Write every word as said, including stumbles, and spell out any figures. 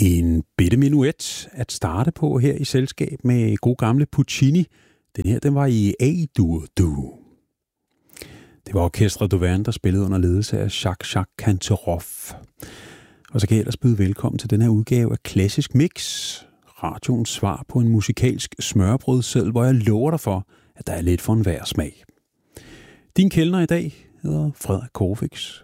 En bitte menuet at starte på her i selskab med god gamle Puccini. Den her, den var i A-dur-dur. Det var orkestret Duverne, der spillede under ledelse af Jacques-Jacques Canteroff. Og så kan jeg ellers byde velkommen til den her udgave af Klassisk Mix, radioens svar på en musikalsk smørbrødseddel, hvor jeg lover dig for, at der er lidt for enhver smag. Din kelner i dag hedder Frederik Korfix.